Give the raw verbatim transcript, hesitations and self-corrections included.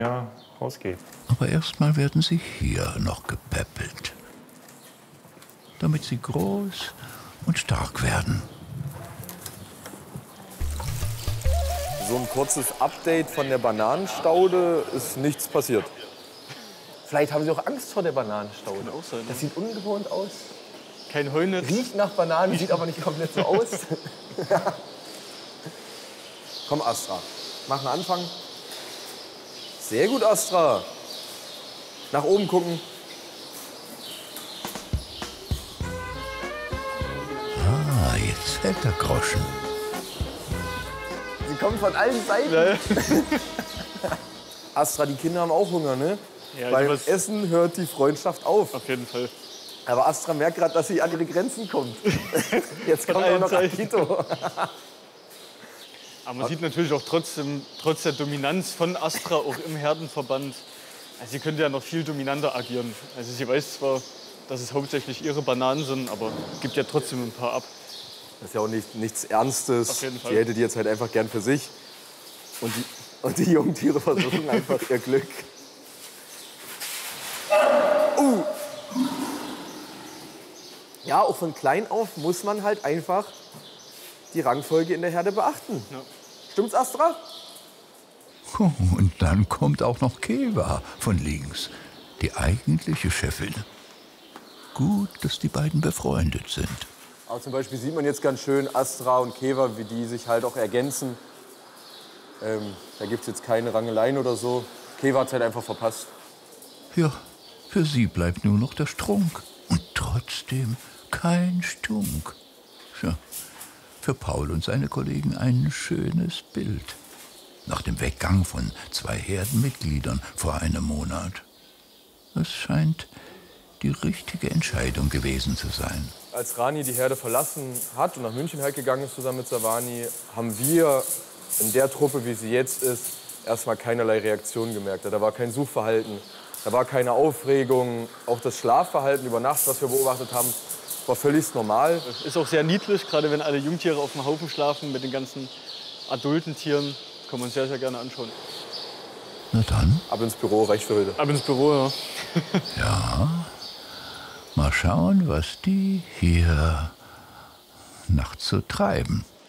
ja, rausgeht. Aber erstmal werden sie hier noch gepäppelt, damit sie groß und stark werden. So ein kurzes Update von der Bananenstaude, ist nichts passiert. Vielleicht haben Sie auch Angst vor der Bananenstaude. Kann auch sein, ne? Das sieht ungewohnt aus. Kein Heunetz. Riecht nach Bananen, sieht aber nicht komplett so aus. Komm, Astra, mach einen Anfang. Sehr gut, Astra. Nach oben gucken. Ah, jetzt fällt der Groschen. Sie kommen von allen Seiten. Ja, ja. Astra, die Kinder haben auch Hunger, ne? Ja, Beim was- Essen hört die Freundschaft auf. Auf jeden Fall. Aber Astra merkt gerade, dass sie an ihre Grenzen kommt. Jetzt kommt auch allen noch Seiten. Akito. Aber man sieht natürlich auch trotzdem, trotz der Dominanz von Astra auch im Herdenverband, also sie könnte ja noch viel dominanter agieren. Also sie weiß zwar, dass es hauptsächlich ihre Bananen sind, aber gibt ja trotzdem ein paar ab. Das ist ja auch nicht, nichts Ernstes. Auf jeden Fall. Die hätte die jetzt halt einfach gern für sich. Und die, und die Jungtiere versuchen einfach ihr Glück. Uh. Ja, auch von klein auf muss man halt einfach die Rangfolge in der Herde beachten. Ja. Stimmt's, Astra? Und dann kommt auch noch Keva von links, die eigentliche Chefin. Gut, dass die beiden befreundet sind. Aber zum Beispiel sieht man jetzt ganz schön Astra und Keva, wie die sich halt auch ergänzen. Ähm, da gibt es jetzt keine Rangeleien oder so. Keva hat halt einfach verpasst. Ja, für sie bleibt nur noch der Strunk. Und trotzdem kein Stunk. Tja, für Paul und seine Kollegen ein schönes Bild. Nach dem Weggang von zwei Herdenmitgliedern vor einem Monat. Es scheint die richtige Entscheidung gewesen zu sein. Als Rani die Herde verlassen hat und nach München halt gegangen ist zusammen mit Savani, haben wir in der Truppe, wie sie jetzt ist, erstmal keinerlei Reaktion gemerkt. Da war kein Suchverhalten, da war keine Aufregung. Auch das Schlafverhalten über Nacht, was wir beobachtet haben, war völlig normal. Ist auch sehr niedlich, gerade wenn alle Jungtiere auf dem Haufen schlafen mit den ganzen adulten Tieren. Kann man sehr, sehr gerne anschauen. Na dann, Ab ins Büro, reicht für heute. Ab ins Büro, ja. ja, mal schauen, was die hier nachts so treiben.